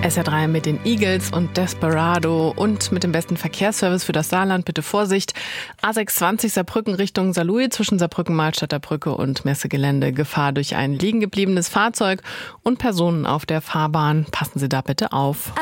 SR3 mit den Eagles und Desperado und mit dem besten Verkehrsservice für das Saarland. Bitte Vorsicht. A620 Saarbrücken Richtung Saarlouis zwischen Saarbrücken-Malstadter Brücke und Messegelände. Gefahr durch ein liegen gebliebenes Fahrzeug und Personen auf der Fahrbahn. Passen Sie da bitte auf.